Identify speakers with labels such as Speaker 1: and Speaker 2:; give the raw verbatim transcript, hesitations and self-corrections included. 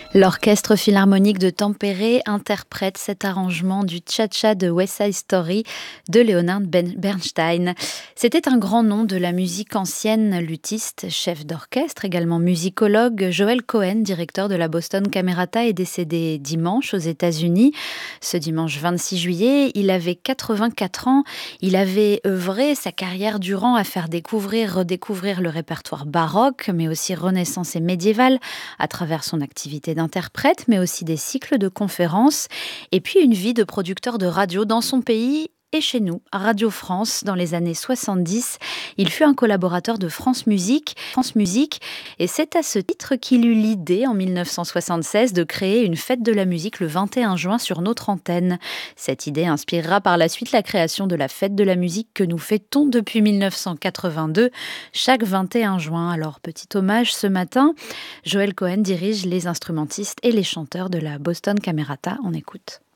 Speaker 1: L'Orchestre philharmonique de Tampere interprète cet arrangement du Cha-Cha de West Side Story de Leonard Ben- Bernstein. C'était un grand nom de la musique ancienne, luthiste, chef d'orchestre, également musicologue. Joel Cohen, directeur de la Boston Camerata, est décédé dimanche aux États-Unis. Ce dimanche vingt-six juillet, il avait quatre-vingt-quatre ans. Il avait œuvré sa carrière durant à faire découvrir, redécouvrir le répertoire baroque, mais aussi renaissance et médiéval, à travers son activité d'interprète, mais aussi des cycles de conférences, et puis une vie de producteur de radio dans son pays et chez nous, à Radio France, dans les années soixante-dix. Il fut un collaborateur de France Musique, France Musique, et c'est à ce titre qu'il eut l'idée, en mille neuf cent soixante-seize, de créer une fête de la musique le vingt et un juin sur notre antenne. Cette idée inspirera par la suite la création de la fête de la musique que nous fêtons depuis mille neuf cent quatre-vingt-deux, chaque vingt et un juin. Alors, petit hommage ce matin, Joel Cohen dirige les instrumentistes et les chanteurs de la Boston Camerata. On écoute.